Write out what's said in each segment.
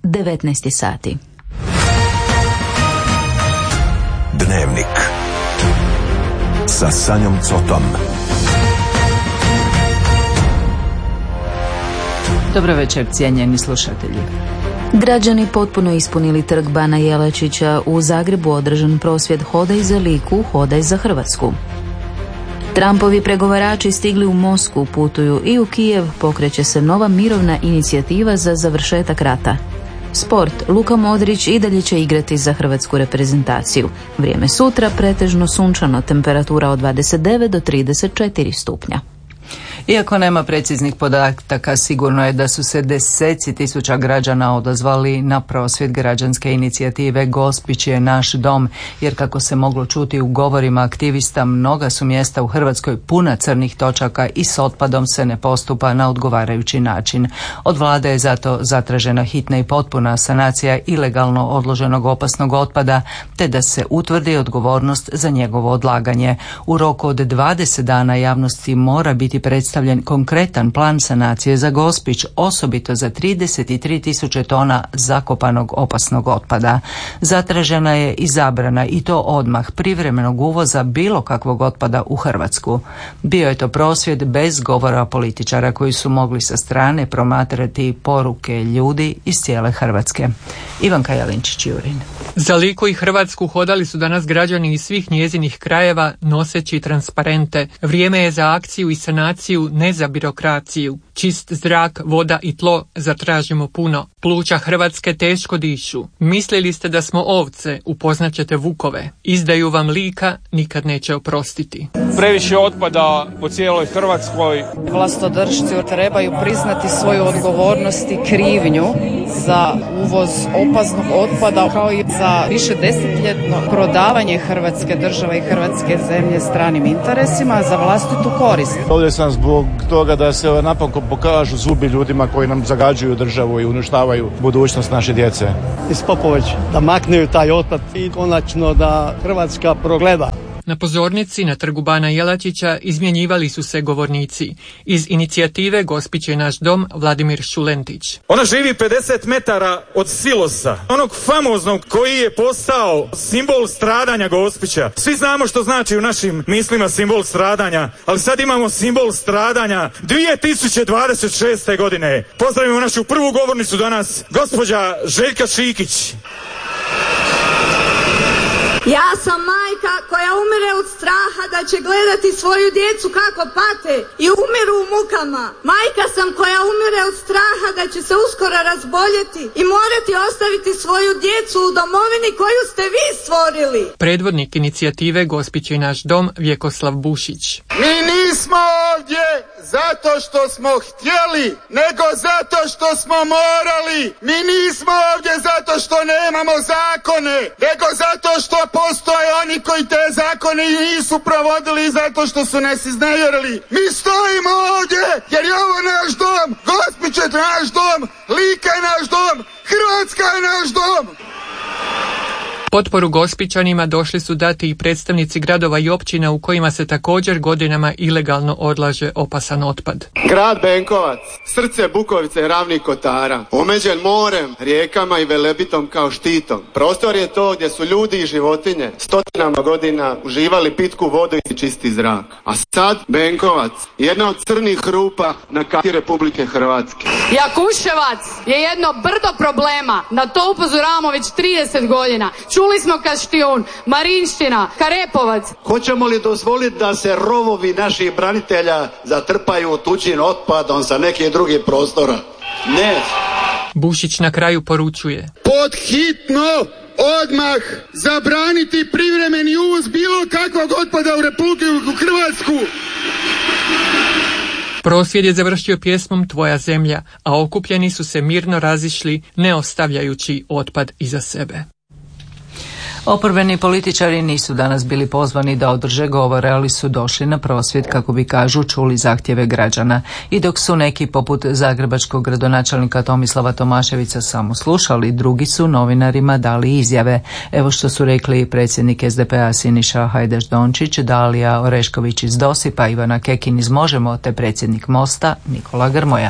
19 sati. Dnevnik sa Sanjom Cotom. Dobro večer, cijenjeni slušatelji. Građani potpuno ispunili trg Bana Jelačića. U Zagrebu održan prosvjed Hodaj za Liku, hodaj za Hrvatsku. Trumpovi pregovarači stigli u Moskvu, putuju i u Kijev, pokreće se nova mirovna inicijativa za završetak rata. Sport, Luka Modrić i dalje će igrati za hrvatsku reprezentaciju. Vrijeme sutra pretežno sunčano, temperatura od 29 do 34 stupnja. Iako nema preciznih podataka, sigurno je da su se deseci tisuća građana odazvali na prosvjed građanske inicijative Gospić je naš dom, jer kako se moglo čuti u govorima aktivista, mnoga su mjesta u Hrvatskoj puna crnih točaka i s otpadom se ne postupa na odgovarajući način. Od vlade je zato zatražena hitna i potpuna sanacija ilegalno odloženog opasnog otpada, te da se utvrdi odgovornost za njegovo odlaganje. U roku od 20 dana javnosti mora biti predstavljen konkretan plan sanacije za Gospić, osobito za 33.000 tona zakopanog opasnog otpada. Zatražena je i zabrana, i to odmah, privremenog uvoza bilo kakvog otpada u Hrvatsku. Bio je to prosvjed bez govora političara koji su mogli sa strane promatrati poruke ljudi iz cijele Hrvatske. Ivanka Jalinčić-Jurin. Za Liku i Hrvatsku hodali su danas građani iz svih njezinih krajeva noseći transparente. Vrijeme je za akciju i sanaciju, ne za birokraciju. Čist zrak, voda i tlo zatražimo puno. Pluća Hrvatske teško dišu. Mislili ste da smo ovce, upoznaćete vukove. Izdaju vam Lika nikad neće oprostiti. Previše otpada po cijeloj Hrvatskoj. Vlastodršci trebaju priznati svoju odgovornost i krivnju za uvoz opasnog otpada, kao i za višedesetljetno prodavanje Hrvatske države i Hrvatske zemlje stranim interesima za vlastitu korist. Ovdje sam zbog toga da se napokon pokažu zubi ljudima koji nam zagađuju državu i uništavaju budućnost naše djece. Iz Popović da makneju taj otpad i konačno da Hrvatska progleda. Na pozornici na trgu Bana Jelačića izmjenjivali su se govornici. Iz inicijative Gospić je naš dom Vladimir Šulentić. Ona živi 50 metara od silosa, onog famoznog koji je postao simbol stradanja Gospića. Svi znamo što znači u našim mislima simbol stradanja, ali sad imamo simbol stradanja 2026. godine. Pozdravimo našu prvu govornicu danas, gospođa Željka Šikić. Ja sam majka koja umire od straha da će gledati svoju djecu kako pate i umiru u mukama. Majka sam koja umire od straha da će se uskoro razboljeti i morati ostaviti svoju djecu u domovini koju ste vi stvorili. Predvodnik inicijative Gospić je naš dom Vjekoslav Bušić. Mi nismo ovdje zato što smo htjeli, nego zato što smo morali. Mi nismo ovdje zato što nemamo zakone, nego zato što postoje oni koji te zakone nisu provodili i zato što su nas iznevjerili. Mi stojimo ovdje jer je ovo naš dom, Gospić je naš dom, Lika je naš dom, Hrvatska je naš dom. Potporu Gospićanima došli su dati i predstavnici gradova i općina u kojima se također godinama ilegalno odlaže opasan otpad. Grad Benkovac, srce Bukovice i Ravnih Kotara, omeđen morem, rijekama i Velebitom kao štitom. Prostor je to gdje su ljudi i životinje stotinama godina uživali pitku vodu i čisti zrak. A sad Benkovac, jedna od crnih rupa na karti Republike Hrvatske. Jakuševac je jedno brdo problema, na to upozoravamo već 30 godina. Čuli smo Kaštijun, Marinština, Karepovac. Hoćemo li dozvoliti da se rovovi naših branitelja zatrpaju tuđim otpadom sa nekih drugih prostora? Ne. Bušić na kraju poručuje. Pod hitno odmah zabraniti privremeni uvoz bilo kakvog otpada u Republiku Hrvatsku. Prosvjed je završio pjesmom Tvoja zemlja, a okupljeni su se mirno razišli, ne ostavljajući otpad iza sebe. Oporbeni političari nisu danas bili pozvani da održe govore, ali su došli na prosvjed kako bi, kažu, čuli zahtjeve građana. I dok su neki poput zagrebačkog gradonačelnika Tomislava Tomaševića samo slušali, drugi su novinarima dali izjave. Evo što su rekli predsjednik SDP-a Siniša Hajdaš-Dončić, Dalija Orešković iz Dosipa, Ivana Kekin iz Možemo te predsjednik Mosta Nikola Grmoja.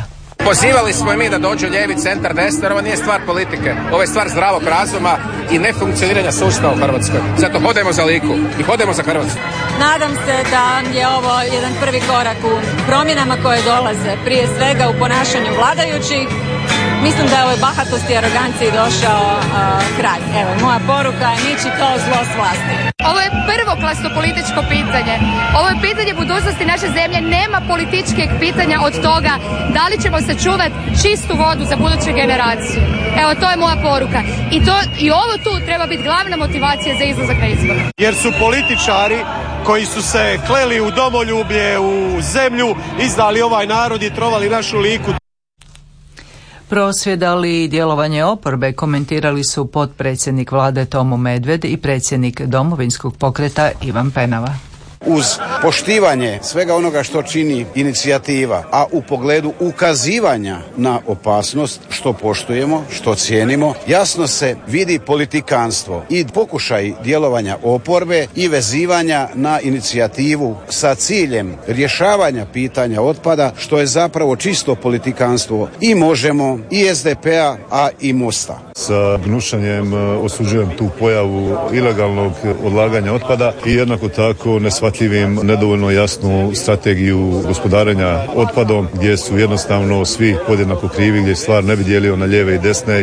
Pozivali smo i mi da dođu lijevi, centar, desno, ovo nije stvar politike, ovo je stvar zdravog razuma i nefunkcioniranja sustava u Hrvatskoj. Zato hodajmo za Liku i hodajmo za Hrvatsku. Nadam se da je ovo jedan prvi korak u promjenama koje dolaze, prije svega u ponašanju vladajućih. Mislim da je ovoj bahatosti i aroganciji došao kraj. Evo, moja poruka je niči to zlo s vlasti. Ovo je prvoklasno političko pitanje. Ovo je pitanje budućnosti naše zemlje. Nema političkih pitanja od toga da li ćemo sačuvati čistu vodu za buduće generacije. Evo, to je moja poruka. I ovo tu treba biti glavna motivacija za izlazak na izbore. Jer su političari koji su se kleli u domoljublje, u zemlju, izdali ovaj narod i trovali našu Liku. Prosvjed, ali i djelovanje oporbe komentirali su potpredsjednik vlade Tomo Medved i predsjednik Domovinskog pokreta Ivan Penava. Uz poštivanje svega onoga što čini inicijativa, a u pogledu ukazivanja na opasnost, što poštujemo, što cijenimo, jasno se vidi politikanstvo i pokušaj djelovanja oporbe i vezivanja na inicijativu sa ciljem rješavanja pitanja otpada, što je zapravo čisto politikanstvo i Možemo, i SDP-a, a i Mosta. Sa gnušanjem osuđujem tu pojavu ilegalnog odlaganja otpada i jednako tako neshvatljivim nedovoljno jasnu strategiju gospodarenja otpadom gdje su jednostavno svi podjednako krivi, gdje stvar ne bi dijelio na lijeve i desne.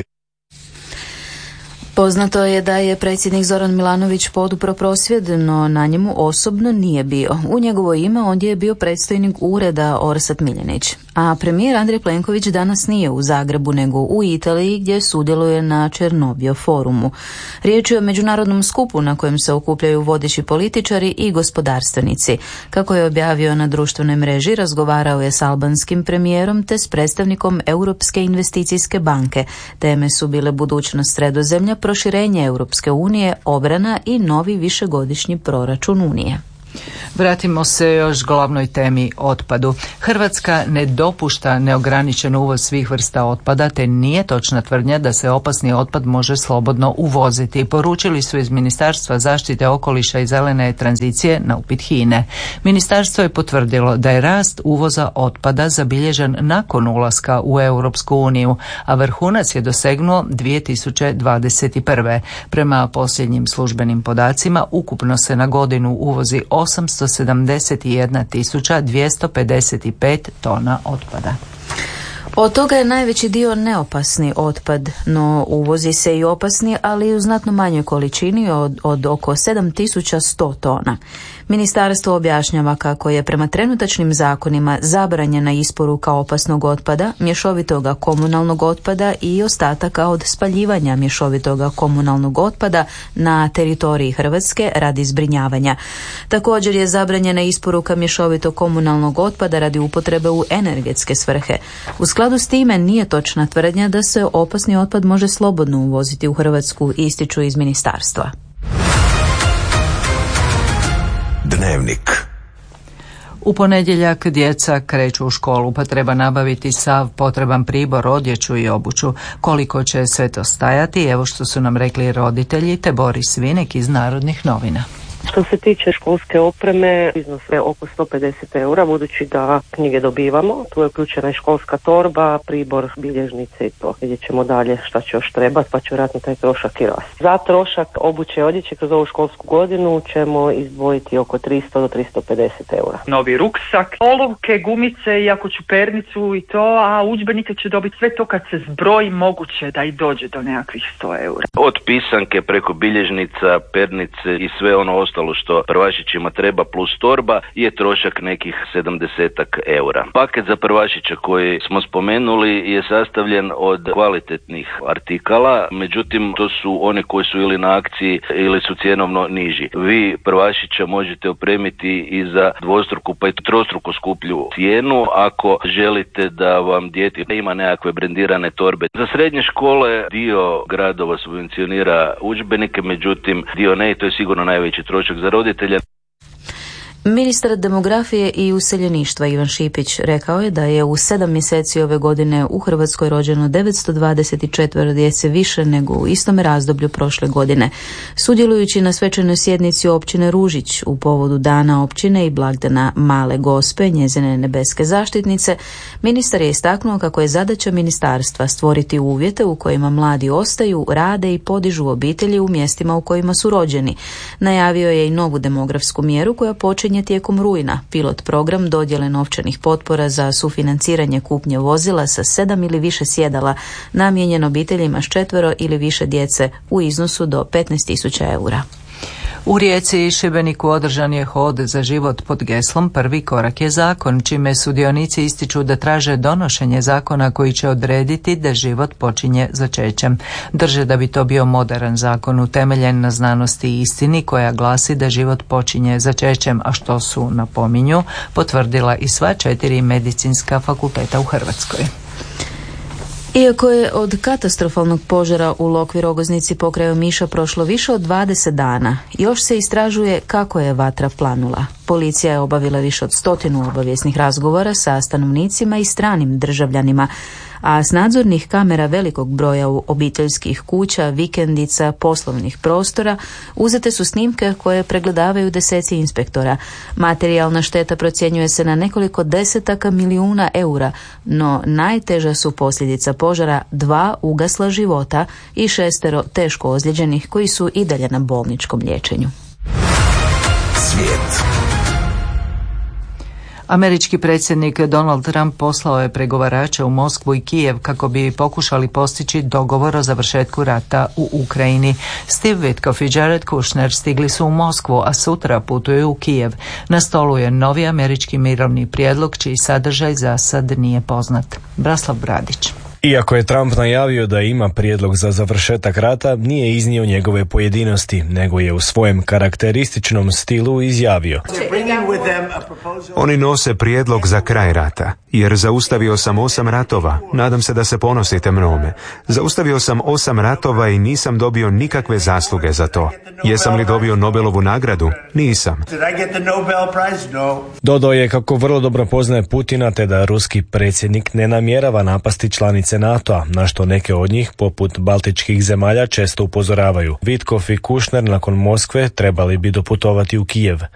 Poznato je da je predsjednik Zoran Milanović podupro prosvjed, no na njemu osobno nije bio. U njegovo ime ondje je bio predstojnik ureda Orsat Miljenić. A premijer Andrej Plenković danas nije u Zagrebu nego u Italiji gdje sudjeluje na Černobio forumu. Riječ je o međunarodnom skupu na kojem se okupljaju vodeći političari i gospodarstvenici. Kako je objavio na društvenoj mreži, razgovarao je s albanskim premijerom te s predstavnikom Europske investicijske banke. Teme su bile budućnost Sredozemlja, proširenje Europske unije, obrana i novi višegodišnji proračun Unije. Vratimo se još glavnoj temi, otpadu. Hrvatska ne dopušta neograničen uvoz svih vrsta otpada, te nije točna tvrdnja da se opasni otpad može slobodno uvoziti. Poručili su iz Ministarstva zaštite okoliša i zelene tranzicije na upit HINA-e. Ministarstvo je potvrdilo da je rast uvoza otpada zabilježen nakon ulaska u Europsku uniju, a vrhunac je dosegnuo 2021. Prema posljednjim službenim podacima, ukupno se na godinu uvozi 871.255 tona otpada. Od toga je najveći dio neopasni otpad, no uvozi se i opasni, ali u znatno manjoj količini od oko 7.100 tona. Ministarstvo objašnjava kako je prema trenutačnim zakonima zabranjena isporuka opasnog otpada, mješovitoga komunalnog otpada i ostataka od spaljivanja mješovitoga komunalnog otpada na teritoriji Hrvatske radi zbrinjavanja. Također je zabranjena isporuka mješovitog komunalnog otpada radi upotrebe u energetske svrhe. U skladu s time nije točna tvrdnja da se opasni otpad može slobodno uvoziti u Hrvatsku, ističu iz ministarstva. Dnevnik. U ponedjeljak djeca kreću u školu, pa treba nabaviti sav potreban pribor, odjeću i obuću. Koliko će sve to stajati, evo što su nam rekli roditelji, te Boris Vinek iz Narodnih novina. Što se tiče školske opreme, iznos je oko 150 eura, budući da knjige dobivamo. Tu je uključena i školska torba, pribor, bilježnice i to. Vidjet ćemo dalje šta će još trebati, pa će vjerojatno taj trošak i rasti. Za trošak obuće i odjeće kroz ovu školsku godinu ćemo izdvojiti oko 300 do 350 eura. Novi ruksak, olovke, gumice i ako ću pernicu i to, a udžbenike će dobiti sve to kad se zbroji, moguće da i dođe do nekakvih 100 eura. Od pisanke preko bilježnica, pernice i sve ono ostalo što prvašićima treba plus torba je trošak nekih 70 eura. Paket za prvašića koji smo spomenuli je sastavljen od kvalitetnih artikala, međutim to su one koji su ili na akciji ili su cjenovno niži. Vi prvašića možete opremiti i za dvostruku pa i trostruku skuplju cijenu ako želite da vam dijete ima nekakve brendirane torbe. Za srednje škole dio gradova subvencionira udžbenike, međutim dio ne i to je sigurno najveći trošak za roditelja. Ministar demografije i useljeništva Ivan Šipić rekao je da je u 7 mjeseci ove godine u Hrvatskoj rođeno 924 djece više nego u istom razdoblju prošle godine. Sudjelujući na svečanoj sjednici općine Ružić u povodu Dana općine i blagdana Male Gospe, njezine nebeske zaštitnice, ministar je istaknuo kako je zadaća ministarstva stvoriti uvjete u kojima mladi ostaju, rade i podižu obitelji u mjestima u kojima su rođeni. Najavio je i novu demografsku mjeru koja počinje tijekom rujna, pilot program dodjele novčanih potpora za sufinanciranje kupnje vozila sa 7 ili više sjedala namijenjen obiteljima s 4 ili više djece u iznosu do 15.000 eura. U Rijeci i Šibeniku održan je hod za život pod geslom Prvi korak je zakon, čime sudionici ističu da traže donošenje zakona koji će odrediti da život počinje začećem. Drže da bi to bio moderan zakon utemeljen na znanosti i istini koja glasi da život počinje začećem, a što su, napominju, potvrdila i sva 4 medicinska fakulteta u Hrvatskoj. Iako je od katastrofalnog požara u Lokvi Rogoznici pokraj Omiša prošlo više od 20 dana, još se istražuje kako je vatra planula. Policija je obavila više od 100 obavijesnih razgovora sa stanovnicima i stranim državljanima, a s nadzornih kamera velikog broja u obiteljskih kuća, vikendica, poslovnih prostora uzete su snimke koje pregledavaju deseci inspektora. Materijalna šteta procjenjuje se na nekoliko desetaka milijuna eura, no najteža su posljedica požara 2 ugasla života i 6 teško ozlijeđenih koji su i dalje na bolničkom liječenju. Svijet. Američki predsjednik Donald Trump poslao je pregovarače u Moskvu i Kijev kako bi pokušali postići dogovor o završetku rata u Ukrajini. Steve Witkoff i Jared Kushner stigli su u Moskvu, a sutra putuju u Kijev. Na stolu je novi američki mirovni prijedlog čiji sadržaj za sad nije poznat. Braslav Bradić. Iako je Trump najavio da ima prijedlog za završetak rata, nije iznio njegove pojedinosti, nego je u svojem karakterističnom stilu izjavio: Oni nose prijedlog za kraj rata, jer zaustavio sam 8 ratova, nadam se da se ponosite mnome. Zaustavio sam 8 ratova i nisam dobio nikakve zasluge za to. Jesam li dobio Nobelovu nagradu? Nisam. Dodao je kako vrlo dobro poznaje Putina te da ruski predsjednik ne namjerava napasti članice NATO-a, na što neke od njih, poput baltičkih zemalja, često upozoravaju. Witkoff i Kushner nakon Moskve trebali bi doputovati u Kijev.